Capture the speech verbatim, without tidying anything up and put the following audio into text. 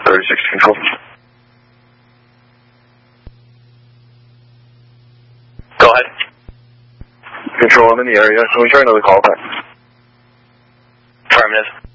thirty-six control. Go ahead. Control, I'm in the area. Can we try another call back? Affirmative.